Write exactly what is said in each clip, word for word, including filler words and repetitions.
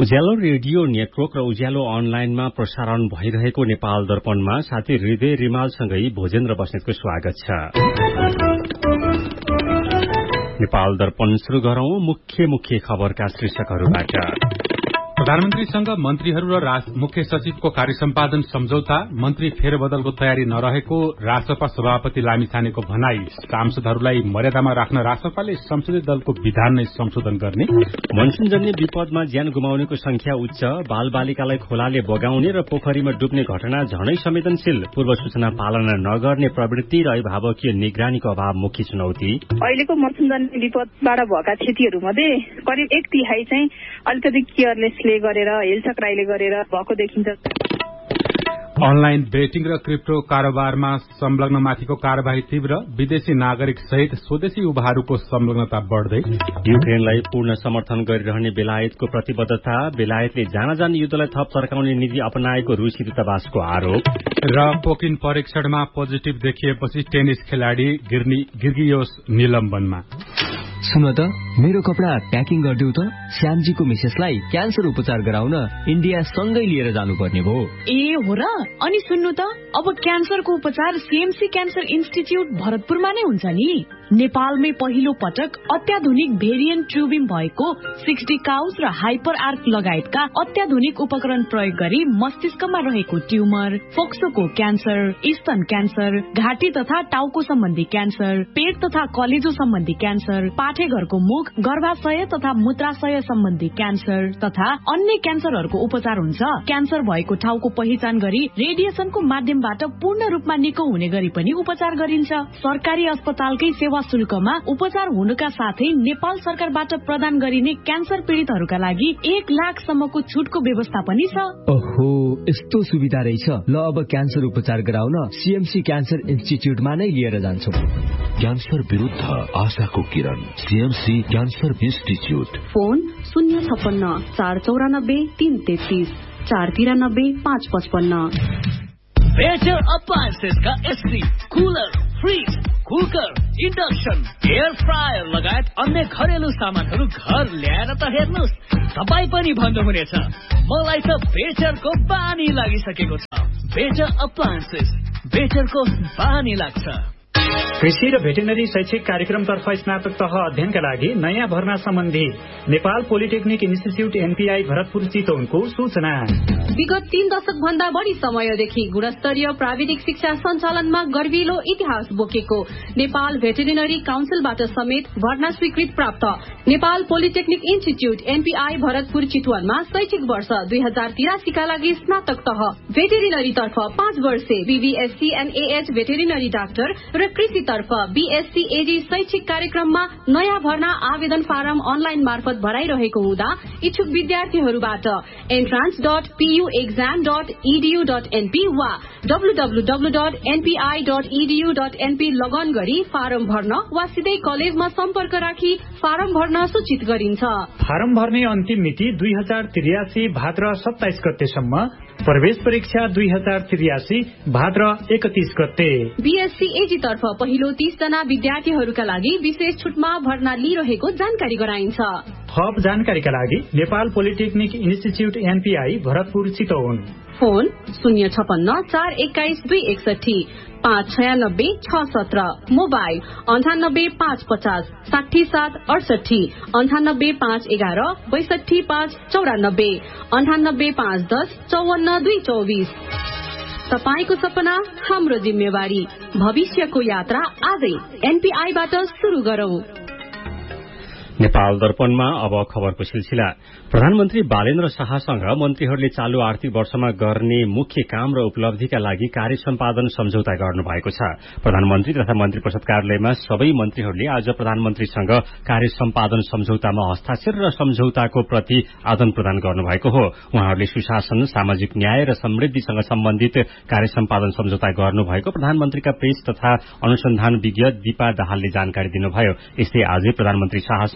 उज्यालो radio network र उज्यालो अनलाइनमा प्रसारण भइरहेको नेपाल दर्पणमा साथी हृदय रिमालसँगै भोजेन्द्र बस्नेतको स्वागत छ। नेपाल दर्पण शुरू गरौं मुख्य मुख्य खबरका शीर्षकहरूबाट। प्रधानमन्त्रीसँग मन्त्रीहरू र मुख्य सचिवको कार्य सम्पादन सम्झौता, मन्त्री फेरबदलको तयारी नरहेको रासपा सभापति लामिछानेको भनाई, सांसदहरूलाई मर्यादामा राख्न रासपाले संसदीय दलको विधान नै संशोधन गर्ने, मनसूनजन्य विपदमा ज्यान गुमाउनेको संख्या उच्च, बाल बालिकालाई खोलाले बगाउने र पोखरीमा डुब्ने घटना झनै संवेदनशील, पूर्व सूचना पालना नगर्ने प्रवृत्ति र अभिभावकीय निगरानीको अभाव मुख्य चुनौती। अहिलेको मनसूनजन्य विपदबाट भएका क्षतिहरू मध्ये करिब एक तिहाई चाहिँ अलिकति केयरलेसले गरेर हेलचक्राइले गरेर भएको देखिन्छ। अनलाइन बेटिङ र क्रिप्टो कारोबारमा संलग्नमाथिको कार्यवाही तीव्र, विदेशी नागरिक सहित स्वदेशी युवाहरूको संलग्नता बढ्दै, युक्रेनलाई पूर्ण समर्थन गरिरहने बेलायतको प्रतिबद्धता, बेलायतले जानाजान युद्धलाई थप चर्काउने नीति अपनाएको रूसी दूतावासको आरोप र कोकिन परीक्षणमा पोजिटिभ देखिएपछि टेनिस खेलाड़ी गिर्गियोस निलम्बनमा। सुन त, मेरो कपडा प्याकिङ गरिदेऊ त, श्यामजीको मिसेसलाई क्यान्सर उपचार गराउन इन्डिया सँगै लिएर जानुपर्ने भयो। ए हो र? अनि सुन्नु त, अब क्यान्सरको उपचार सीएमसी क्यान्सर इन्स्टिच्युट भरतपुरमा नै हुन्छ नि। नेपालमै पहिलो पटक अत्याधुनिक भेरिएन्ट ट्युबिङ भएको सिक्सटी काउस र हाइपर आर्क लगायतका अत्याधुनिक उपकरण प्रयोग गरी मस्तिष्कमा रहेको ट्युमर, फोक्सोको क्यान्सर, स्तन क्यान्सर, घाँटी तथा टाउको सम्बन्धी क्यान्सर, पेट तथा कलेजो सम्बन्धी क्यान्सर, पाठेघरको मुख, गर्भाशय तथा मूत्राशय सम्बन्धी क्यान्सर तथा अन्य क्यान्सरहरूको उपचार हुन्छ। क्यान्सर भएको ठाउँको पहिचान गरी रेडिएसनको माध्यमबाट पूर्ण रूपमा निको हुने गरी पनि उपचार गरिन्छ। सरकारी अस्पतालकै सेवा शुल्कमा उपचार हुनुका साथै नेपाल सरकारबाट प्रदान गरिने क्यान्सर पीड़ितहरूका लागि एक लाखसम्मको छुटको व्यवस्था पनि छ। ओहो, यस्तो सुविधा रहेछ। ल, अब क्यान्सर उपचार गराउन सीएमसी क्यान्सर इन्स्टिच्युटमा नै लिएर जान्छु। क्यान्सर विरुद्ध आशाको किरण, सीएमसी क्यान्सर इन्स्टिच्युट। फोन शून्य छप्पन्न चार चौरानब्बे तीन तेत्तीस चार तिरानब्बे पाँच पचपन्न। बेटर अप्लायन्सेस का AC, cooler, fridge, cooker, induction, air fryer लगायत अन्य घरेलु सामानहरू घर ल्याएर त हेर्नुहोस्, तपाईँ पनि भन्नुहुनेछ मलाई त बेटरको बानी लागिसकेको छ। बेटर अप्लायन्सेस, बेटरको बानी लाग्छ। कृषि र भेटेनरी शैक्षिक कार्यक्रमतर्फ स्नातक तह अध्ययनका लागि नयाँ भर्ना सम्बन्धी Nepal polytechnic institute NPI Bharatpur चितवनको सूचना। विगत तीन दशक भन्दा बढी समयदेखि गुणस्तरीय प्राविधिक शिक्षा सञ्चालनमा गर्विलो इतिहास बोकेको नेपाल भेटेरिनरी काउन्सिलबाट समेत भर्ना स्वीकृत प्राप्त Nepal polytechnic institute NPI Bharatpur चितवनमा शैक्षिक वर्ष दुई हजार तिरासीका लागि स्नातक तह भेटेरिनरी तर्फ पाँच वर्षे बीबीएससी एनएएच भेटेरिनरी डाक्टर र कृषि तर्फ बीएससी एजी शैक्षिक कार्यक्रममा नयाँ भर्ना आवेदन फारम अनलाइन मार्फत भराइरहेको हुँदा इच्छुक विद्यार्थीहरूबाट entrance dot PU exam dot edu dot NP वा W W W dot NPI dot edu dot NP लगन गरी फारम भर्न वा सिधै कलेजमा सम्पर्क राखी फारम भर्न सूचित गरिन्छ। फारम भर्ने अन्तिम मिति दुई हजार त्रियासी भाद्र सत्ताइस गतेसम्म, प्रवेश परीक्षा दुई हजार त्रियासी भाद्र एकतीस गते। बीएससी एजी तर्फ पहिलो तीस जना विद्यार्थीहरूका लागि विशेष छुटमा भर्ना लिइरहेको जानकारी गराइन्छ। थप जानकारीका लागि Nepal polytechnic institute NPI Bharatpur Chitwan. Phone शून्य छपन्न चार एक्काइस दुई एकसठी पाँच छयानब्बे छ सत्र। मोबाइल अन्ठानब्बे पाँच पचास साठी सात अडसठी अन्ठानब्बे पाँच एघार बैसठी पाँच चौरानब्बे अन्ठानब्बे पाँच दस चौवन्न दुई चौबिस। तपाईको सपना हाम्रो जिम्मेवारी, भविष्यको यात्रा आजै एनपीआईबाट शुरू गरौं। नेपाल दर्पणमा अब खबरको सिलसिला। प्रधानमन्त्री बालेन्द्र शाहसँग मन्त्रीहरूले चालू आर्थिक वर्षमा गर्ने मुख्य काम र उपलब्धिका लागि कार्य सम्पादन सम्झौता गर्नुभएको छ। प्रधानमन्त्री तथा मन्त्री परिषद कार्यालयमा सबै मन्त्रीहरूले आज प्रधानमन्त्रीसँग कार्य सम्पादन सम्झौतामा हस्ताक्षर र सम्झौताको प्रति आदान प्रदान गर्नुभएको हो। उहाँहरूले सुशासन, सामाजिक न्याय र समृद्धिसँग सम्बन्धित कार्य सम्पादन सम्झौता गर्नुभएको प्रधानमन्त्रीका प्रेस तथा अनुसन्धान विज्ञ दीपा दाहालले जानकारी दिनुभयो। यस्तै आजै प्रधानमन्त्री शाहसँग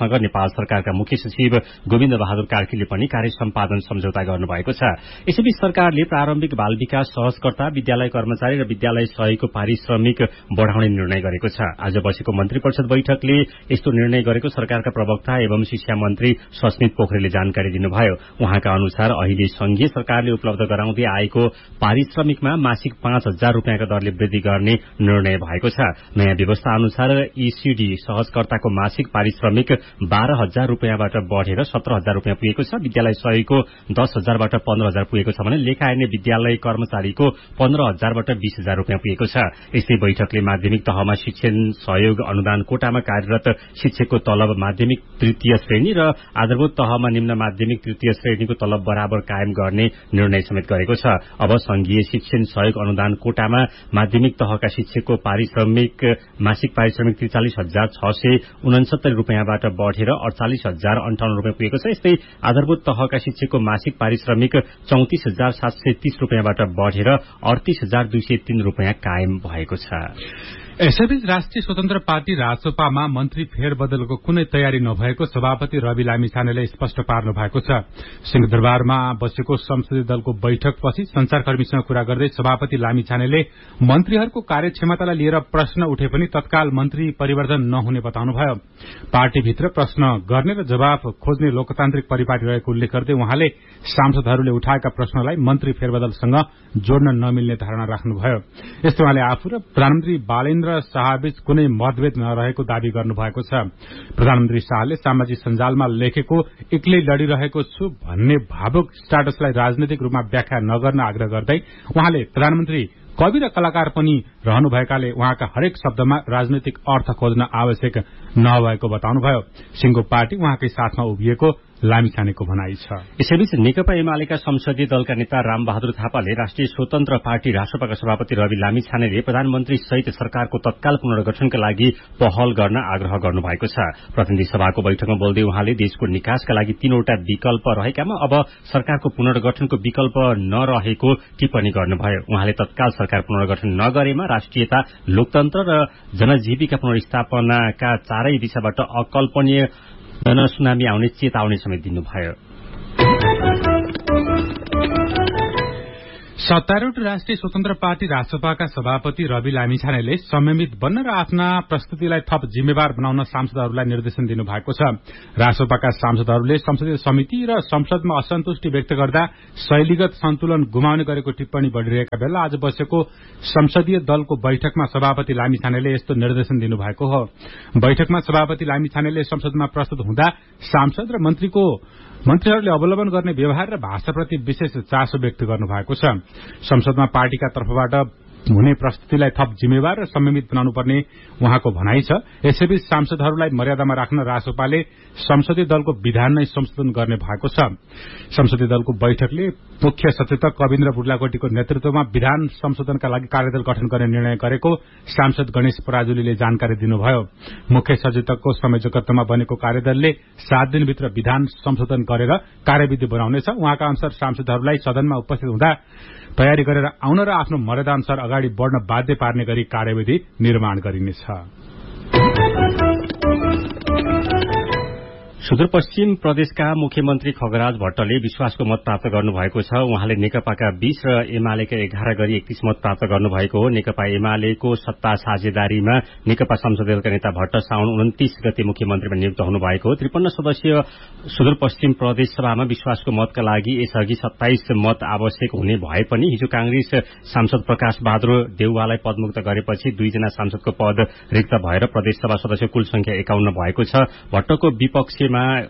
शाहसँग नेपाल सरकारका मुख्य सचिव गोविन्द बहादुर कार्कीले पनि कार्य सम्पादन सम्झौता गर्नुभएको छ। यसैबीच सरकारले प्रारम्भिक बाल विकास सहजकर्ता, विद्यालय कर्मचारी र विद्यालय सहयोगीको पारिश्रमिक बढ़ाउने निर्णय गरेको छ। आज बसेको मन्त्री परिषद बैठकले यस्तो निर्णय गरेको सरकारका प्रवक्ता एवं शिक्षा मन्त्री सस्मित पोखरेलले जानकारी दिनुभयो। उहाँका अनुसार अहिले संघीय सरकारले उपलब्ध गराउँदै आएको पारिश्रमिकमा मासिक पाँच हजार रूपियाँका दरले वृद्धि गर्ने निर्णय भएको छ। नयाँ व्यवस्था अनुसार ईसीडी सहजकर्ताको मासिक पारिश्रमिक बाह्र हजार रूपियाँबाट बढ़ेर सत्र हजार रूपियाँ पुगेको छ। विद्यालय सहयोगीको दस हजारबाट पन्ध्र हजार पुगेको छ भने लेखा हेर्ने विद्यालय कर्मचारीको पन्ध्र हजारबाट बीस हजार रूपियाँ पुगेको छ। यस्तै बैठकले माध्यमिक तहमा शिक्षण सहयोग अनुदान कोटामा कार्यरत शिक्षकको तलब माध्यमिक तृतीय श्रेणी र आधारभूत तहमा निम्न माध्यमिक तृतीय श्रेणीको तलब बराबर कायम गर्ने निर्णय समेत गरेको छ। अब संघीय शिक्षण सहयोग अनुदान कोटामा माध्यमिक तहका शिक्षकको पारिश्रमिक मासिक पारिश्रमिक त्रिचालिस हजार छ सय उनसत्तरी रूपियाँबाट बढ़ेर अडचालिस हजार अन्ठाउन्न रूपियाँ पुगेको छ। यस्तै आधारभूत तहका शिक्षकको मासिक पारिश्रमिक चौतिस हजार सात सय तीस रूपियाँबाट बढ़ेर अडतीस हजार दुई सय तीन रूपियाँ कायम भएको छ। यसैबीच राष्ट्रिय स्वतन्त्र पार्टी रासोपामा मन्त्री फेरबदलको कुनै तयारी नभएको सभापति रवि लामिछानेले स्पष्ट पार्नु भएको छ। सिंहदरबारमा बसेको संसदीय दलको बैठकपछि संचारकर्मीसँग कुरा गर्दै सभापति लामिछानेले मन्त्रीहरूको कार्यक्षमतालाई लिएर प्रश्न उठे पनि तत्काल मन्त्री परिवर्तन नहुने बताउनुभयो। पार्टीभित्र प्रश्न गर्ने र जवाफ खोज्ने लोकतान्त्रिक परिपाटी रहेको उल्लेख गर्दै उहाँले सांसदहरूले उठाएका प्रश्नलाई मन्त्री फेरबदलसँग जोड्न नमिल्ने धारणा राख्नुभयो। यस्तो उहाँले आफू र प्रधानमन्त्री बालेन्द्र शाहबीच कुनै मतभेद नरहेको दावी गर्नुभएको छ। प्रधानमन्त्री शाहले सामाजिक सञ्जालमा लेखेको एक्लै लडिरहेको छु भन्ने भावुक स्टाटसलाई राजनैतिक रूपमा व्याख्या नगर्न आग्रह गर्दै उहाँले प्रधानमन्त्री कवि र कलाकार पनि रहनुभएकाले उहाँका हरेक शब्दमा राजनैतिक अर्थ खोज्न आवश्यक नभएको बताउनुभयो। सिंहको पार्टी उहाँकै साथमा उभिएको लामिछानेको भनाइ छ। यसैबीच नेकपा एमालेका संसदीय दलका नेता रामबहादुर थापाले राष्ट्रिय स्वतन्त्र पार्टी रासोपाका सभापति रवि लामिछानेले प्रधानमन्त्री सहित सरकारको तत्काल पुनर्गठनका लागि पहल गर्न आग्रह गर्नुभएको छ। प्रतिनिधि सभाको बैठकमा बोल्दै उहाँले देशको निकासका लागि तीनवटा विकल्प रहेकामा अब सरकारको पुनर्गठनको विकल्प नरहेको टिप्पणी गर्नुभयो। उहाँले तत्काल सरकार पुनर्गठन नगरेमा राष्ट्रियता, लोकतन्त्र र जनजीविका पुनर्स्थापनाका चारै दिशाबाट अकल्पनीय जनसुनामी आउने चेतावनी समेत दिनुभयो। सत्तारूढ़ राष्ट्रिय स्वतन्त्र पार्टी रासोपाका सभापति रवि लामिछानेले संयमित बन्न र आफ्ना प्रस्तुतिलाई थप जिम्मेवार बनाउन सांसदहरूलाई निर्देशन दिनुभएको छ। रासोपाका सांसदहरूले संसदीय समिति र संसदमा असन्तुष्टि व्यक्त गर्दा शैलीगत सन्तुलन गुमाउने गरेको टिप्पणी बढ़िरहेका बेला आज बसेको संसदीय दलको बैठकमा सभापति लामिछानेले यस्तो निर्देशन दिनुभएको हो। बैठकमा सभापति लामिछानेले संसदमा प्रस्तुत हुँदा सांसद र मन्त्रीको मन्त्रीहरूले अवलम्बन गर्ने व्यवहार र भाषाप्रति विशेष चासो व्यक्त गर्नुभएको छ। संसदमा पार्टीका तर्फबाट हुने प्रस्तुतिलाई थप जिम्मेवार र संयमित बनाउनु पर्ने उहाँको भनाइ छ। यसैबीच सांसदहरूलाई मर्यादामा राख्न रासोपाले संसदीय दलको विधान नै संशोधन गर्ने भएको छ। संसदीय दलको बैठकले मुख्य सचेतक कविन्द्र बुर्लाकोटीको नेतृत्वमा विधान संशोधनका लागि कार्यदल गठन गर्ने निर्णय गरेको सांसद गणेश पराजुलीले जानकारी दिनुभयो। मुख्य सचेतकको संयोजकत्वमा बनेको कार्यदलले सात दिनभित्र विधान संशोधन गरेर कार्यविधि बनाउनेछ। उहाँका अनुसार सांसदहरूलाई सदनमा उपस्थित हुँदा तयारी गरेर आउन र आफ्नो मर्यादा अनुसार अगाडि बढ़न बाध्य पार्ने गरी कार्यविधि निर्माण गरिनेछ। सुदूरपश्चिम प्रदेशका मुख्यमन्त्री खगराज भट्टले विश्वासको मत प्राप्त गर्नुभएको छ। उहाँले नेकपाका बीस र एमालेका एघार गरी एकतीस मत प्राप्त गर्नुभएको हो। नेकपा एमालेको सत्ता साझेदारीमा नेकपा संसदीय दलका नेता भट्ट साउन उन्तीस गते मुख्यमन्त्रीमा नियुक्त हुनुभएको हो। त्रिपन्न सदस्यीय सुदूरपश्चिम प्रदेश सभामा विश्वासको मतका लागि यसअघि सत्ताइस मत आवश्यक हुने भए पनि हिजो कांग्रेस सांसद प्रकाश बहादुर देउवालाई पदमुक्त गरेपछि दुईजना सांसदको पद रिक्त भएर प्रदेशसभा सदस्य कुल संख्या एकाउन्न भएको छ। भट्टको विपक्षमा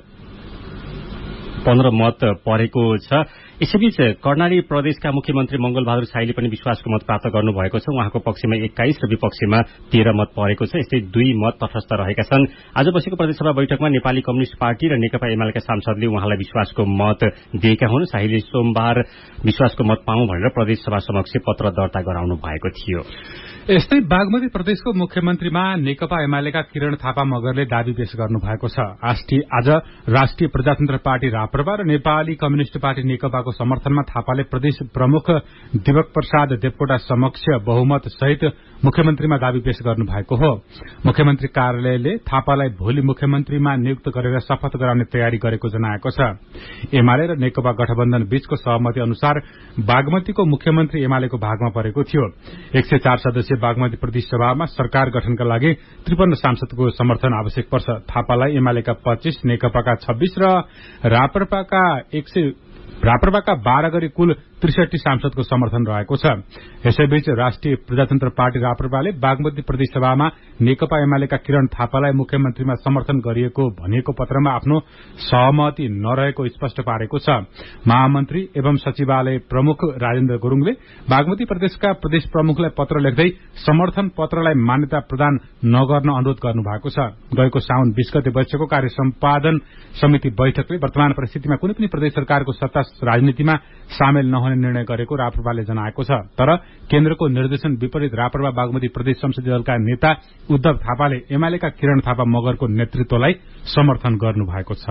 पन्ध्र मत परेको छ। यसैबीच कर्णाली प्रदेशका मुख्यमन्त्री मंगल बहादुर शाहीले पनि विश्वासको मत प्राप्त गर्नुभएको छ। उहाँको पक्षमा एक्काइस र विपक्षमा तेह्र मत परेको छ। यस्तै दुई मत तटस्थ रहेका छन्। आज बसेको प्रदेशसभा बैठकमा नेपाली कम्युनिष्ट पार्टी र नेकपा एमालेका सांसदले उहाँलाई विश्वासको मत दिएका हुन्। शाहीले सोमबार विश्वासको मत पाऊँ भनेर प्रदेशसभा समक्ष पत्र दर्ता गराउनु भएको थियो। यस्तै बागमती प्रदेशको मुख्यमन्त्रीमा नेकपा एमालेका किरण थापा मगरले दावी पेश गर्नु भएको छ। आज राष्ट्रिय प्रजातन्त्र पार्टी राप्रपा र नेपाली कम्युनिष्ट पार्टी नेकपाको समर्थनमा थापाले प्रदेश प्रमुख दिवक प्रसाद देवकोटा समक्ष बहुमत सहित मुख्यमन्त्रीमा दावी पेश गर्नु भएको हो। मुख्यमन्त्री कार्यालयले थापालाई भोलि मुख्यमन्त्रीमा नियुक्त गरेर शपथ गराउने तयारी गरेको जनाएको छ। एमाले र नेकपा गठबन्धन बीचको सहमति अनुसार बागमतीको मुख्यमन्त्री एमालेको भागमा परेको थियो। एक सय चार सदस्यीय बागमती प्रदेश सभामा सरकार गठनका लागि त्रिपन्न सांसदको समर्थन आवश्यक पर्छ। थापालाई एमालेका पच्चीस, नेकपाका छब्बीस र राप्रपाका एक सय राप्रपाका बाह्र गरी कुल त्रिसठी सांसदको समर्थन रहेको छ। यसैबीच राष्ट्रिय प्रजातन्त्र पार्टी राप्रपाले बागमती प्रदेश सभामा नेकपा एमालेका किरण थापालाई मुख्यमन्त्रीमा समर्थन गरिएको भनिएको पत्रमा आफ्नो सहमति नरहेको स्पष्ट पारेको छ। महामन्त्री एवं सचिवालय प्रमुख राजेन्द्र गुरूङले बागमती प्रदेशका प्रदेश प्रमुखलाई पत्र लेख्दै समर्थन पत्रलाई मान्यता प्रदान नगर्न अनुरोध गर्नु भएको छ। गएको साउन बीस गते बसेको कार्य सम्पादन समिति बैठकले वर्तमान परिस्थितिमा कुनै पनि प्रदेश सरकारको सत्ता राजनीतिमा सामेल नहुने निर्णय गरेको राप्रपाले जनाएको छ। तर केन्द्रको निर्देशन विपरीत राप्रपा बागमती प्रदेश संसदीय दलका नेता उद्धव थापाले एमालेका किरण थापा मगरको नेतृत्वलाई समर्थन गर्नु भएको छ।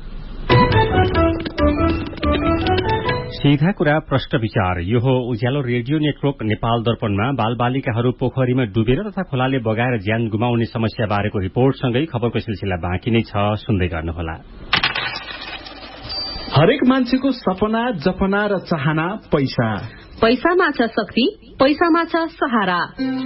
सीधा कुरा प्रश्न विचार यो हो उज्यालो रेडियो नेटवर्क नेपाल दर्पणमा बालबालिकाहरू पोखरीमा डुबेर तथा खोलाले बगाएर ज्यान गुमाउने समस्या बारेको रिपोर्टसँगै खबरको सिलसिला बाँकी नै छ, सुन्दै गर्नुहोला। हरेक मान्छेको सपना, जपना र चाहना पैसा। पैसामा छ शक्ति, पैसामा छ सहारा।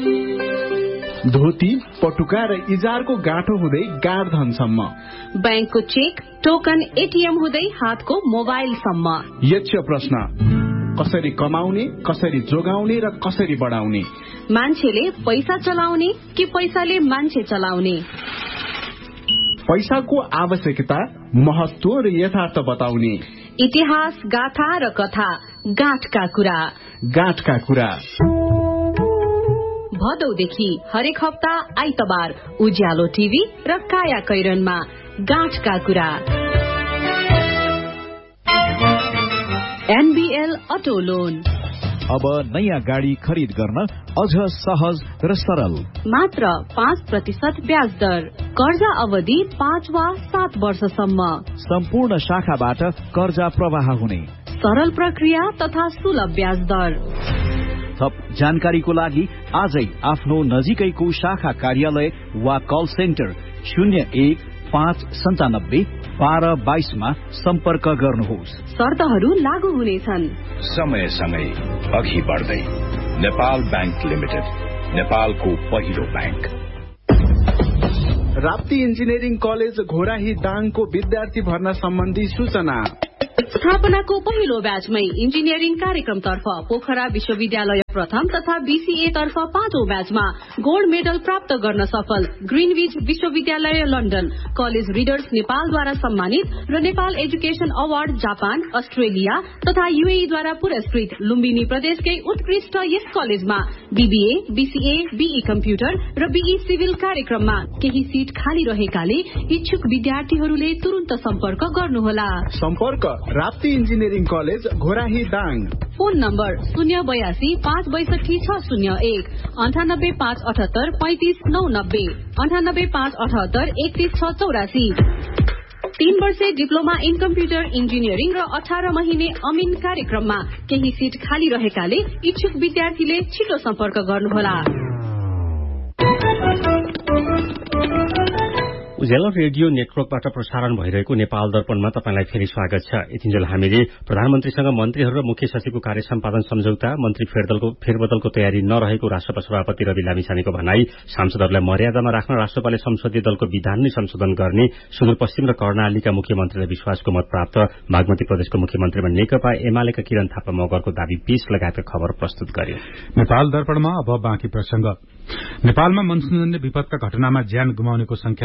धोती, पटुका र इजारको गाँठो हुँदै गाँड धनसम्म, ब्याङ्कको चेक, टोकन, एटीएम हुँदै हातको मोबाइलसम्म। यक्ष प्रश्न, कसरी कमाउने, कसरी जोगाउने र कसरी बढाउने? मान्छेले पैसा चलाउने कि पैसाले मान्छे चलाउने? पैसाको आवश्यकता, महत्व र यथार्थ बताउने। इतिहास, गाथा र कथा, गाँठका कुरा। गाँठका कुरा भदौदेखि हरेक हप्ता आइतबार उज्यालो टिभी र काया कैरनमा गाँठका कुरा। एनबीएल अटो लोन अब नयाँ गाडी खरिद गर्न अझ सहज र सरल, मात्र पाँच प्रतिशत ब्याज दर, कर्जा अवधि पाँच वा सात वर्षसम्म, सम्पूर्ण शाखाबाट कर्जा प्रवाह हुने, सरल प्रक्रिया तथा सुलभ ब्याज दर। थप जानकारीको लागि आजै आफ्नो नजिकैको शाखा कार्यालय वा कल सेन्टर शून्य एक पाँच सन्तानब्बे बाह्र बाइसमा सम्पर्क गर्नुहोस्। शर्तहरू लागू हुनेछन्। समय समय अघि बढ्दै नेपाल बैंक लिमिटेड, नेपालको पहिलो bank. Rapti engineering college Ghorahi दाङको विद्यार्थी भर्ना सम्बन्धी सूचना। स्थापनाको पहिलो ब्याचमै इन्जिनियरिङ कार्यक्रमतर्फ पोखरा विश्वविद्यालय प्रथम तथा बीसीए तर्फ पाँचौं ब्याचमा गोल्ड मेडल प्राप्त गर्न सफल ग्रीनविच विश्वविद्यालय लन्डन, कलेज रिडर्स नेपालद्वारा सम्मानित र Nepal education award Japan, Australia तथा यूएईद्वारा पुरस्कृत लुम्बिनी प्रदेशकै उत्कृष्ट यस कलेजमा बीबीए, बीसीए, बीई कम्प्युटर र बीई सिभिल कार्यक्रममा केही सीट खाली रहेकाले इच्छुक विद्यार्थीहरूले तुरन्त सम्पर्क गर्नुहोला। सम्पर्क Rapti engineering college Ghorahi Dang. Phone number शून्य बयासी पाँच बैसठी छ शून्य एक, अन्ठानब्बे पाँच अठहत्तर पैंतिस नौ नब्बे, अन्ठानब्बे पाँच अठहत्तर एकतीस छ चौरासी। तीन वर्षे डिप्लोमा इन कम्प्युटर इन्जिनियरिङ र अठार महिने अमिन कार्यक्रममा केही सीट खाली रहेकाले इच्छुक विद्यार्थीले छिटो सम्पर्क गर्नुहोला। उज्यालो रेडियो नेटवर्कबाट प्रसारण भइरहेको नेपाल दर्पणमा तपाईंलाई फेरि स्वागत छ। यतिन्जेल हामीले प्रधानमन्त्रीसँग मन्त्रीहरू र मुख्य सचिवको कार्य सम्पादन सम्झौता, मन्त्री फेरबदलको फेरबदलको तयारी नरहेको राष्ट्रपा सभापति रवि लामिछानेको भनाई, सांसदहरूलाई मर्यादामा राख्न राष्ट्रपाले संसदीय दलको विधान नै संशोधन गर्ने, सुदूरपश्चिम र कर्णालीका मुख्यमन्त्रीलाई विश्वासको मत प्राप्त, बागमती प्रदेशको मुख्यमन्त्रीमा नेकपा एमालेका किरण थापा मगरको दावी पेश लगायतका खबर प्रस्तुत गर्यो। नेपाल दर्पणमा अब बाँकी प्रसंग। नेपालमा मनसूनजन्य विपदका घटनामा ज्यान गुमाउनेको संख्या वर्षे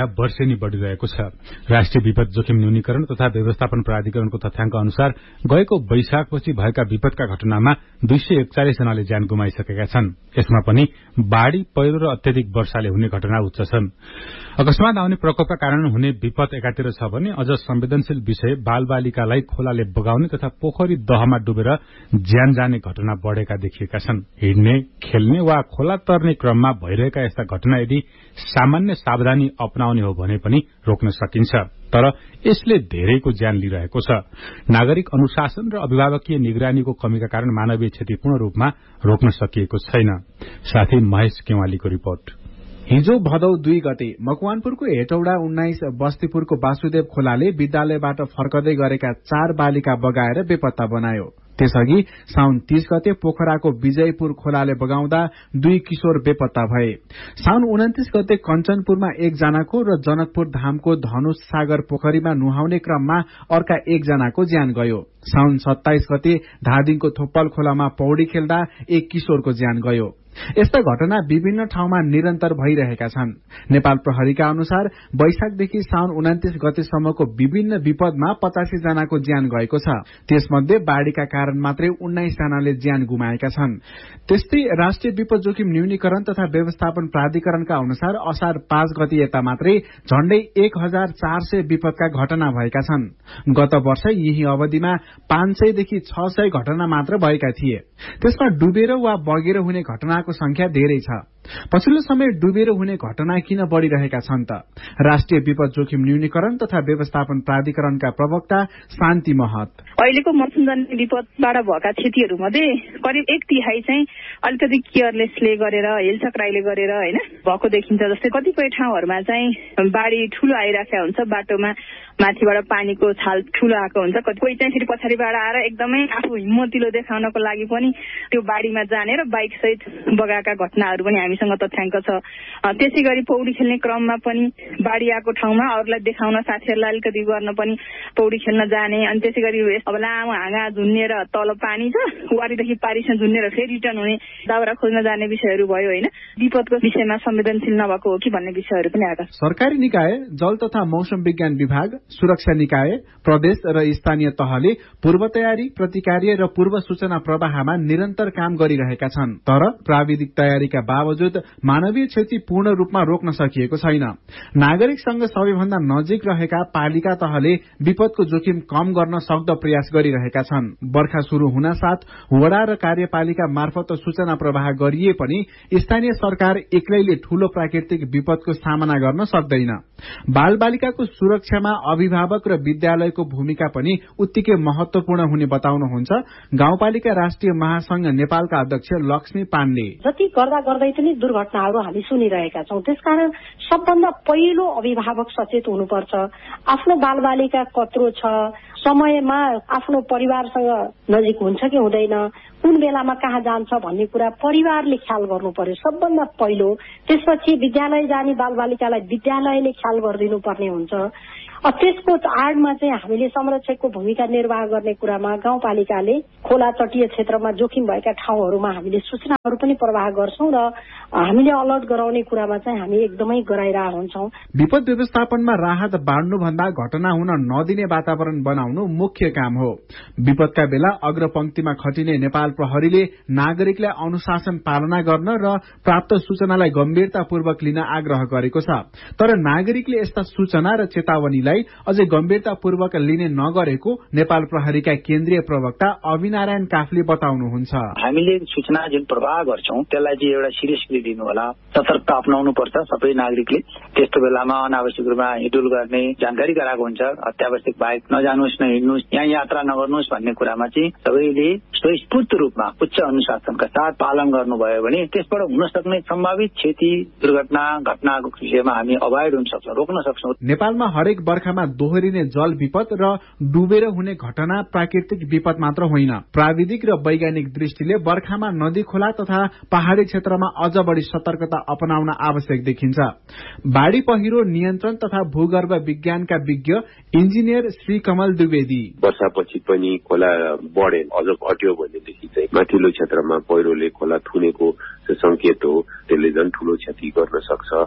वर्षेनी बढ़िरहेको छ। राष्ट्रिय विपद जोखिम न्यूनीकरण तथा व्यवस्थापन प्राधिकरणको तथ्याङ्क अनुसार गएको वैशाखपछि भएका विपदका घटनामा दुई सय एकचालिस जनाले ज्यान गुमाइसकेका छन्। यसमा पनि बाढ़ी, पहिरो र अत्यधिक वर्षाले हुने घटना उच्च छन्। अकस्मात आउने प्रकोपका कारण हुने विपद एकातिर छ भने अझ संवेदनशील विषय बालबालिकालाई खोलाले बगाउने तथा पोखरी दहमा डुबेर ज्यान जाने घटना बढ़ेका देखिएका छन्। हिँड्ने, खेल्ने वा खोला तर्ने क्रममा भइरहेका यस्ता घटना यदि सामान्य सावधानी अपनाउने हो भने पनि रोक्न सकिन्छ, तर यसले धेरैको ज्यान लिइरहेको छ। नागरिक अनुशासन र अभिभावकीय निगरानीको कमीका कारण मानवीय क्षति पूर्ण रूपमा रोक्न सकिएको छैन। साथै महेश केवालीको रिपोर्ट। हिजो भदौ दुई गते मकवानपुरको हेटौडा उन्नाइस बस्तीपुरको वासुदेव खोलाले विद्यालयबाट फर्कदै गरेका चार बालिका बगाएर बेपत्ता बनायो। त्यसअघि साउन तीस गते पोखराको विजयपुर खोलाले बगाउँदा दुई किशोर बेपत्ता भए। साउन उन्तिस गते कञ्चनपुरमा एकजनाको र जनकपुर धामको धनुष सागर पोखरीमा नुहाउने क्रममा अर्का एकजनाको ज्यान गयो। साउन सत्ताइस गते धादिङको थोप्पल खोलामा पौडी खेल्दा एक किशोरको ज्यान गयो। यस्ता घटना विभिन्न ठाउँमा निरन्तर भइरहेका छन्। नेपाल प्रहरीका अनुसार वैशाखदेखि साउन उन्तिस गतेसम्मको विभिन्न विपदमा पचासी जनाको ज्यान गएको छ। त्यसमध्ये बाढ़ीका कारण मात्रै उन्नाइस जनाले ज्यान गुमाएका छन्। त्यस्तै राष्ट्रिय विपद जोखिम न्यूनीकरण तथा व्यवस्थापन प्राधिकरणका अनुसार असार पाँच गते यता मात्रै झण्डै एक हजार चार सय विपदका घटना भएका छन्। गत वर्ष यही अवधिमा पाँच सयदेखि छ सय घटना मात्र भएका थिए। त्यसमा डुबेर वा बगेर हुने घटनाको संख्या धेरै छ। पछिल्लो समय डुबेर हुने घटना किन बढ़िरहेका छन् त? राष्ट्रिय विपद जोखिम न्यूनीकरण तथा व्यवस्थापन प्राधिकरणका प्रवक्ता शान्ति महत। अहिलेको मौसमजन्य विपदबाट भएका क्षतिहरू मध्ये करिब एक तिहाई चाहिँ अलिकति केयरलेसले गरेर, हेलचक्राइले गरेर हैन भएको देखिन्छ। जस्तै कतिपय ठाउँहरूमा चाहिँ बाढ़ी ठूलो आइराखेको हुन्छ, बाटोमा माथिबाट पानीको छाल ठूलो आएको हुन्छ। कोही चाहिँ फेरि पछाडिबाट आएर एकदमै आफू हिम्मतिलो देखाउनको लागि पनि त्यो बाढ़ीमा जाने र बाइक सहित बगाएका घटनाहरू पनि हामीसँग तथ्याङ्क छ। त्यसै गरी पौडी खेल्ने क्रममा पनि बाढ़ी आएको ठाउँमा अरूलाई देखाउन, साथीहरूलाई अलिकति गर्न पनि पौडी खेल्न जाने। अनि त्यसै गरी अब लामो हाँगा झुन्नेर तल पानी छ, वारीदेखि पारीसँग झुन्नेर फेरि रिटर्न हुने, दाउरा खोज्न जाने विषयहरू भयो होइन। विपदको विषयमा संवेदनशील नभएको हो कि भन्ने विषयहरू पनि आएका। सरकारी निकाय, जल तथा मौसम विज्ञान विभाग, सुरक्षा निकाय, प्रदेश र स्थानीय तहले पूर्व तयारी, प्रतिकार्य र पूर्व सूचना प्रवाहमा निरन्तर काम गरिरहेका छन्। तर प्राविधिक तयारीका बावजुद मानवीय क्षति पूर्ण रूपमा रोक्न सकिएको छैन। नागरिकसँग सबैभन्दा नजिक रहेका पालिका तहले विपदको जोखिम कम गर्न सक्दो प्रयास गरिरहेका छन्। बर्खा शुरू हुन साथ वडा र कार्यपालिका मार्फत सूचना प्रवाह गरिए पनि स्थानीय सरकार एक्लैले ठूलो प्राकृतिक विपदको सामना गर्न सक्दैन। बाल बालिकाको सुरक्षामा अभिभावक र विद्यालयको भूमिका पनि उत्तिकै महत्वपूर्ण हुने बताउनुहुन्छ गाउँपालिका राष्ट्रिय महासंघ नेपालका अध्यक्ष लक्ष्मी पाण्डे। जति गर्दा गर्दै पनि दुर्घटनाहरू हामी सुनिरहेका छौं। त्यसकारण सबभन्दा पहिलो अभिभावक सचेत हुनुपर्छ। आफ्नो बालबालिका कत्रो छ, समयमा आफ्नो परिवारसँग नजिक हुन्छ कि हुँदैन, कुन बेलामा कहाँ जान्छ भन्ने कुरा परिवारले ख्याल गर्नु पर्यो सबभन्दा पहिलो। त्यसपछि विद्यालय जाने बालबालिकालाई विद्यालयले ख्याल गरिदिनु पर्ने हुन्छ। त्यसको आडमा चाहिँ हामीले संरक्षकको भूमिका निर्वाह गर्ने कुरामा गाउँपालिकाले खोला तटीय क्षेत्रमा जोखिम भएका ठाउँहरूमा हामीले सूचनाहरू पनि प्रवाह गर्छौं र हामीले अलर्ट गराउने कुरामा चाहिँ हामी एकदमै गराइरहेका हुन्छौं। विपद व्यवस्थापनमा राहत बाँड्नु भन्दा घटना हुन नदिने वातावरण बनाउनु मुख्य काम हो। विपदका बेला अग्रपंक्तिमा खटिने नेपाल प्रहरीले नागरिकलाई अनुशासन पालना गर्न र प्राप्त सूचनालाई गम्भीरतापूर्वक लिन आग्रह गरेको छ। तर नागरिकले यस्ता सूचना र चेतावनीलाई अझै गम्भीरतापूर्वक लिने नगरेको नेपाल प्रहरीका केन्द्रीय प्रवक्ता अविनारायण काफले बताउनुहुन्छ। हामीले सूचना जुन प्रवाह गर्छौं त्यसलाई चाहिँ एउटा सिरियसली लिनु होला, सतर्कता अपनाउनु पर्छ सबै नागरिकले। त्यस्तो बेलामा अनावश्यक रूपमा हिडुल गर्ने जानकारी गराएको हुन्छ, अत्यावश्यक बाहेक नजानुहोस्, नहिँड्नुहोस्, यहाँ यात्रा नगर्नुहोस् भन्ने कुरामा चाहिँ सबैले स्वस्फूर्त रूपमा उच्च अनुशासनका साथ पालन गर्नुभयो भने त्यसबाट हुन सक्ने सम्भावित क्षति, दुर्घटना, घटनाको विषयमा हामी अभोइड हुन सक्छौं, रोक्न सक्छौं। नेपालमा हरेक बर्खामा दोहोरिने जल विपद र डुबेर हुने घटना प्राकृतिक विपद मात्र होइन। प्राविधिक र वैज्ञानिक दृष्टिले बर्खामा नदी, खोला तथा पहाड़ी क्षेत्रमा अझ बढ़ी सतर्कता अपनाउन आवश्यक देखिन्छ। बाढ़ी पहिरो नियन्त्रण तथा भूगर्भ विज्ञानका विज्ञ इन्जिनियर श्री कमल द्विवेदी। वर्षापछि पनि खोला बढे अझ घट्यो भनेदेखि चाहिँ माथिल्लो क्षेत्रमा पहिरोले खोला थुनेको संकेत हो, त्यसले झन् ठूलो क्षति गर्न सक्छ।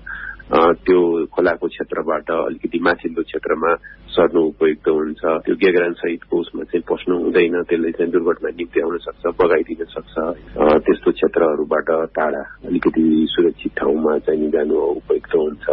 त्यो खोलाको क्षेत्रबाट अलिकति माथिल्लो क्षेत्रमा सर्नु उपयुक्त हुन्छ। त्यो गेगरान सहितको उसमा चाहिँ पस्नु हुँदैन, त्यसले चाहिँ दुर्घटना निम्ति आउन सक्छ, बगाइदिन सक्छ। त्यस्तो क्षेत्रहरूबाट टाढा अलिकति सुरक्षित ठाउँमा चाहिँ जानु उपयुक्त हुन्छ।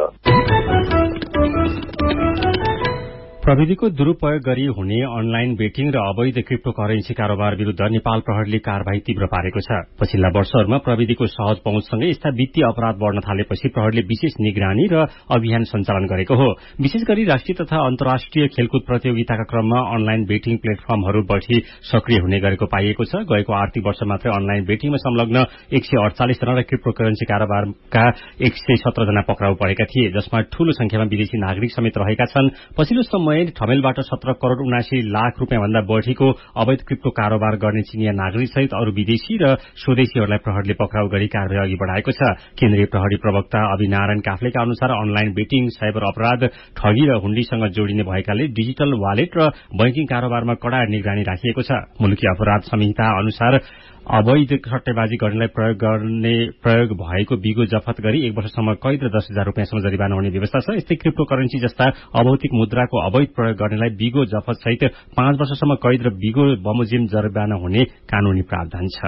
प्रविधिको दुरूपयोग गरी हुने अनलाइन बेटिङ र अवैध क्रिप्टो करेन्सी कारोबार विरूद्ध नेपाल प्रहरीले कार्यवाही तीव्र पारेको छ। पछिल्ला वर्षहरूमा प्रविधिको सहज पहुँचसँगै यस्ता वित्तीय अपराध बढ़न थालेपछि प्रहरीले विशेष निगरानी र अभियान सञ्चालन गरेको हो। विशेष गरी राष्ट्रिय तथा अन्तर्राष्ट्रिय खेलकुद प्रतियोगिताका क्रममा अनलाइन बेटिङ प्लेटफर्महरू बढ़ी सक्रिय हुने गरेको पाइएको छ। गएको आर्थिक वर्ष मात्रै अनलाइन बेटिङमा संलग्न एक सय अडचालिस जना र क्रिप्टो करेन्सी कारोबारका एक सय सत्र जना पक्राउ परेका थिए, जसमा ठूलो संख्यामा विदेशी नागरिक समेत रहेका छन्। पछिल्लो समय ठमेलबाट सत्र करोड़ उनासी लाख रूपियाँ भन्दा बढ़ीको अवैध क्रिप्टो कारोबार गर्ने चिनिया नागरिक सहित अरू विदेशी र स्वदेशीहरूलाई प्रहरीले पक्राउ गरी कार्यवाही अघि बढ़ाएको छ। केन्द्रीय प्रहरी प्रवक्ता अभिनारायण काफ्लेका अनुसार अनलाइन बेटिङ, साइबर अपराध, ठगी र हुण्डीसँग जोडिने भएकाले डिजिटल वालेट र बैंकिङ कारोबारमा कड़ा निगरानी राखिएको छ। मुलुकी अपराध संहिता अनुसार अवैध सट्टेबाजी गर्नेलाई प्रयोग गर्ने प्रयोग भएको बिगो जफत गरी एक वर्षसम्म कैद र दस हजार रूपियाँसम्म जरिवाना हुने व्यवस्था छ। यस्तै क्रिप्टो करेन्सी जस्ता अभौतिक मुद्राको अवैध प्रयोग गर्नेलाई बिगो जफत सहित पाँच वर्षसम्म कैद र बिगो बमोजिम जरिवाना हुने कानूनी प्रावधान छ।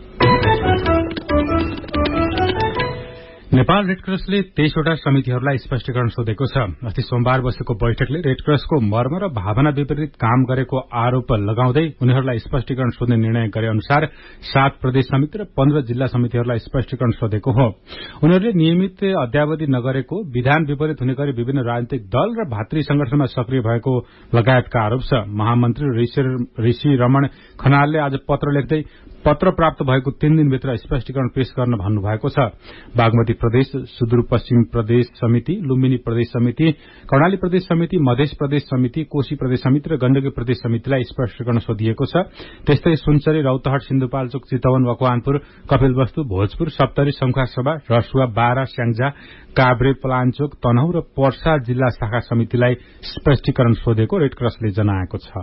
नेपाल रेडक्रसले तेइसवटा समितिहरूलाई स्पष्टीकरण सोधेको छ। अस्ति सोमबार बसेको बैठकले रेडक्रसको मर्म र भावना विपरीत काम गरेको आरोप लगाउँदै उनीहरूलाई स्पष्टीकरण सोध्ने निर्णय गरे अनुसार सात प्रदेश समिति र पन्ध्र जिल्ला समितिहरूलाई स्पष्टीकरण सोधेको हो। उनीहरूले नियमित अद्यावधि नगरेको, विधान विपरीत हुने गरी विभिन्न राजनीतिक दल र भातृ संगठनमा सक्रिय भएको लगायतका आरोप छ। महामन्त्री ऋषि रमण खनालले आज पत्र लेख्दै पत्र प्राप्त भएको तीन दिनभित्र स्पष्टीकरण पेश गर्न भन्नुभएको छ। बागमती प्रदेश, सुदूरपश्चिम प्रदेश समिति, लुम्बिनी प्रदेश समिति, कर्णाली प्रदेश समिति, मध्य प्रदेश समिति, कोशी प्रदेश समिति र गण्डकी प्रदेश समितिलाई स्पष्टीकरण सोधिएको छ। त्यस्तै सुनसरी, रौतहट, सिन्धुपाल्चोक, चितवन, मकवानपुर, कपिलवस्तु, भोजपुर, सप्तरी, शंखुवासभा, रसुवा, बारा, स्याङ्जा, काभ्रे, पलाञ्चोक, तनहुँ र पर्सा जिल्ला शाखा समितिलाई स्पष्टीकरण सोधेको रेडक्रसले जनाएको छ।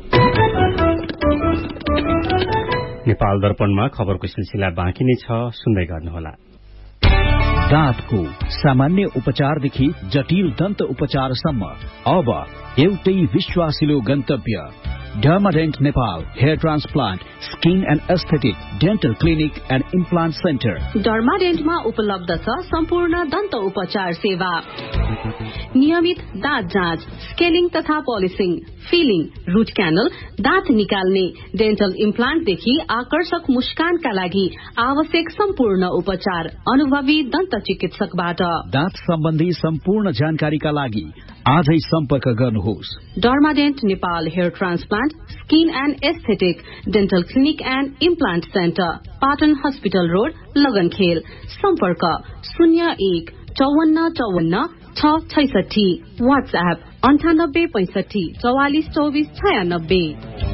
नेपाल दर्पणमा खबरको सिलसिला बाँकी नै छ, सुन्दै गर्नुहोला। दाँतको सामान्य उपचारदेखि जटिल दन्त उपचारसम्म अब एउटै विश्वासिलो गन्तव्य डर्माडेन्ट Nepal hair transplant, skin and aesthetic, dental clinic and implant centre. डर्माडेन्टमा उपलब्ध छ सम्पूर्ण दन्त उपचार सेवा, नियमित दाँत जाँच, स्केलिङ तथा पोलिसिङ, फिलिङ, रूट क्यानल, दाँत निकाल्ने, डेन्टल इम्प्लान्टदेखि आकर्षक मुस्कानका लागि आवश्यक सम्पूर्ण उपचार अनुभवी दन्त चिकित्सकबाट। दाँत सम्बन्धी सम्पूर्ण जानकारीका लागि आजै सम्पर्क गर्नुहोस्। डर्माडेन्ट Nepal hair transplant, skin and aesthetic, dental clinic and implant centre, Patan hospital road, लगनखेल। सम्पर्क शून्य एक चौवन्न चौवन्न छ छैसठी। वाट्सएप अन्ठानब्बे पैंसठी चौवालिस चौबिस छयानब्बे।